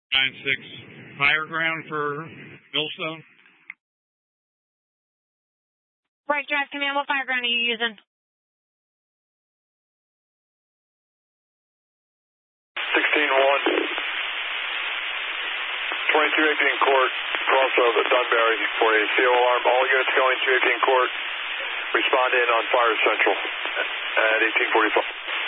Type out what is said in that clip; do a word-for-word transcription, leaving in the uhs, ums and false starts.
nine six, higher ground for Millstone. Right, Drive Command, what fire ground are you using? sixteen one. twenty-two eighteen court, crossover, Dunbury, for a C O alarm. All units going to eighteen court. Respond in on Fire Central at eighteen forty-five.